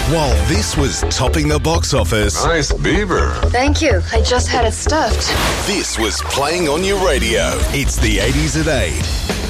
While this was topping the box office, Nice beaver. Thank you. I just had it stuffed. this was playing on your radio. It's the 80s at 8.